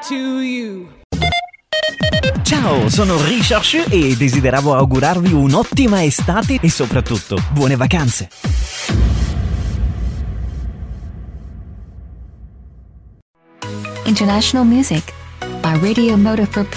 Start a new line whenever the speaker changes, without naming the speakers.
to you.
Ciao, sono Richard Shu e desideravo augurarvi un'ottima estate e soprattutto buone vacanze.
International music by Radio Moda for